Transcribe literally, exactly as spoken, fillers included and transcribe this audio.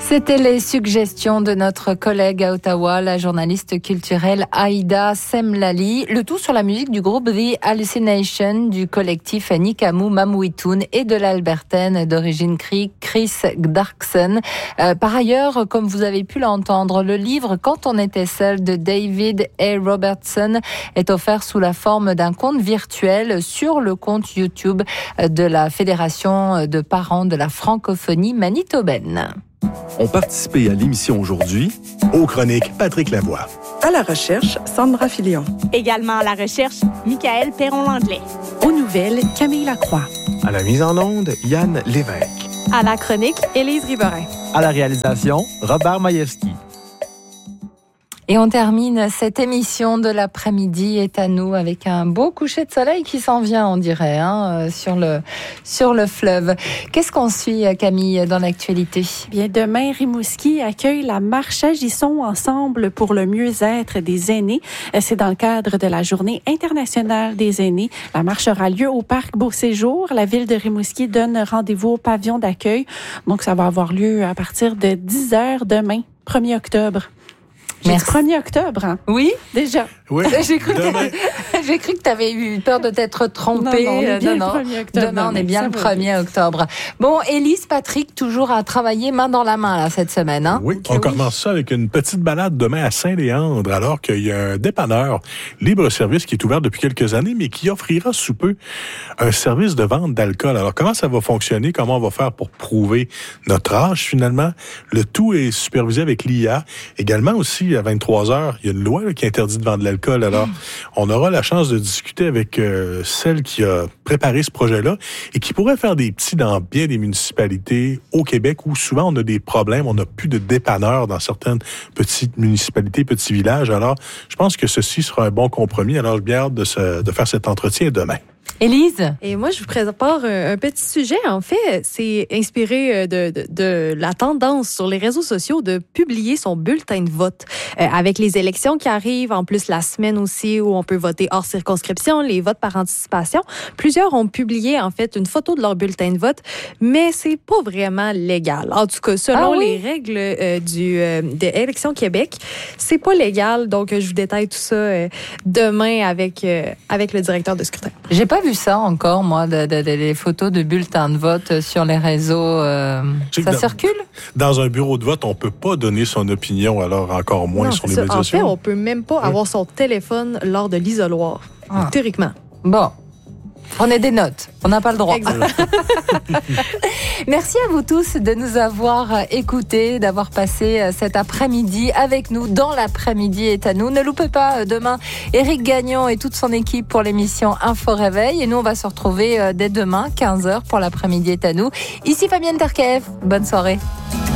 C'était les suggestions de notre collègue à Ottawa, la journaliste culturelle Aïda Semlali. Le tout sur la musique du groupe The Hallucination, du collectif Nikamu Mamuitun et de l'Albertaine d'origine Cree, Chris Gdarkson. Euh, par ailleurs, comme vous avez pu l'entendre, le livre Quand on était seul de David A. Robertson est offert sous la forme d'un compte virtuel sur le compte YouTube de la Fédération de parents de la francophonie manitobaine. Ont participé à l'émission aujourd'hui aux chroniques Patrick Lavoie. À la recherche, Sandra Filion. Également à la recherche, Michael Perron-Landlais. Aux nouvelles, Camille Lacroix. À la mise en onde, Yann Lévesque. À la chronique, Élise Riverain. À la réalisation, Robert Majewski. Et on termine cette émission de l'après-midi est à nous avec un beau coucher de soleil qui s'en vient, on dirait, hein, sur le sur le fleuve. Qu'est-ce qu'on suit, Camille, dans l'actualité? Bien, demain, Rimouski accueille la marche Agissons ensemble pour le mieux-être des aînés. C'est dans le cadre de la Journée internationale des aînés. La marche aura lieu au parc Beau Séjour. La ville de Rimouski donne rendez-vous au pavillon d'accueil. Donc, ça va avoir lieu à partir de dix heures demain, premier octobre. Merci. premier octobre, hein? Oui? Déjà. Oui. J'ai cru que j'ai cru que tu avais eu peur de t'être trompée. Non, non, on est bien non, le premier octobre. Demain, on est bien ça le premier octobre. Bon, Élise, Patrick, toujours à travailler main dans la main là cette semaine, hein? Oui, on oui. commence ça avec une petite balade demain à Saint-Léandre, alors qu'il y a un dépanneur libre-service qui est ouvert depuis quelques années, mais qui offrira sous peu un service de vente d'alcool. Alors, comment ça va fonctionner? Comment on va faire pour prouver notre âge, finalement? Le tout est supervisé avec l'I A. Également aussi, à vingt-trois heures, il y a une loi là, qui interdit de vendre de l'alcool. Alors, mmh. on aura la chance de discuter avec euh, celle qui a préparé ce projet-là et qui pourrait faire des petits dans bien des municipalités au Québec où souvent on a des problèmes, on n'a plus de dépanneurs dans certaines petites municipalités, petits villages. Alors, je pense que ceci sera un bon compromis. Alors, j'ai bien hâte de, se, de faire cet entretien demain. Élise? Et moi, je vous prépare un, un petit sujet. En fait, c'est inspiré de, de, de la tendance sur les réseaux sociaux de publier son bulletin de vote. Euh, avec les élections qui arrivent, en plus la semaine aussi où on peut voter hors circonscription, les votes par anticipation, plusieurs ont publié en fait une photo de leur bulletin de vote, mais c'est pas vraiment légal. En tout cas, selon ah oui? les règles euh, du euh, de Élections Québec, c'est pas légal. Donc, je vous détaille tout ça euh, demain avec euh, avec le directeur de scrutin. J'ai pas vu ça encore, moi, de, de, de, les photos de bulletins de vote sur les réseaux. Euh, ça dans, circule? Dans un bureau de vote, on peut pas donner son opinion, alors encore moins non, sur les ça. médias sociaux. En fait, on peut même pas oui. avoir son téléphone lors de l'isoloir, ah. théoriquement. Bon. Prenez des notes. On n'a pas le droit. Merci à vous tous de nous avoir écoutés, d'avoir passé cet après-midi avec nous dans l'après-midi est à nous. Ne loupez pas demain Éric Gagnon et toute son équipe pour l'émission Info Réveil. Et nous, on va se retrouver dès demain, quinze heures, pour l'après-midi est à nous. Ici Fabienne Terkaev. Bonne soirée.